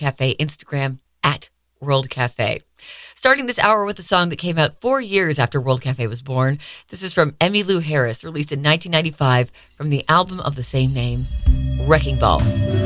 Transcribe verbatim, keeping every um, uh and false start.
Cafe Instagram at World Cafe. Starting this hour with a song that came out four years after World Cafe was born. This is from Emmylou Harris, released in nineteen ninety-five from the album of the same name, Wrecking Ball.